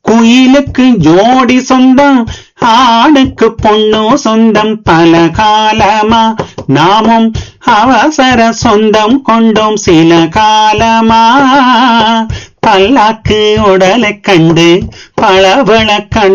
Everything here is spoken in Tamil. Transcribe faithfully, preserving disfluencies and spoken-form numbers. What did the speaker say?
குயிலுக்கு ஜோடி சொந்தம், ஆணுக்கு பொண்ணு சொந்தம். பல காலமா நாமும் அவசர சொந்தம் கொண்டோம் சில காலமா. பல்லாக்கு உடலை கண்டு பளபள கண்